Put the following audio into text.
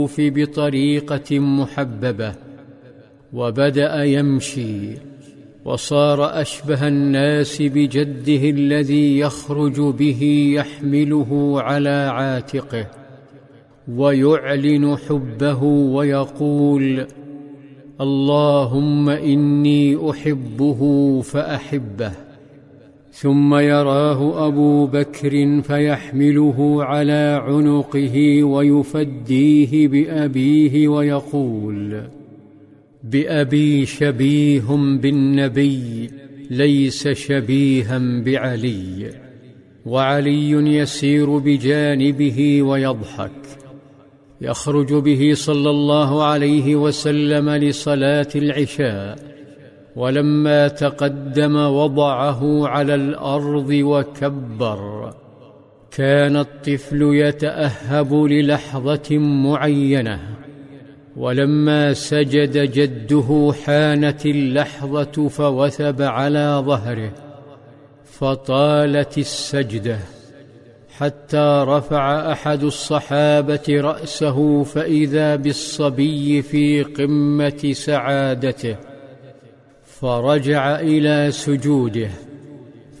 بطريقة محببة، وبدأ يمشي، وصار أشبه الناس بجده الذي يخرج به يحمله على عاتقه، ويعلن حبه ويقول: اللهم إني أحبه فأحبه. ثم يراه أبو بكر فيحمله على عنقه ويفديه بأبيه ويقول: بأبي شبيه بالنبي ليس شبيها بعلي. وعلي يسير بجانبه ويضحك. يخرج به صلى الله عليه وسلم لصلاة العشاء، ولما تقدم وضعه على الأرض وكبر. كان الطفل يتأهب للحظة معينة، ولما سجد جده حانت اللحظة فوثب على ظهره، فطالت السجدة حتى رفع أحد الصحابة رأسه فإذا بالصبي في قمة سعادته، فرجع إلى سجوده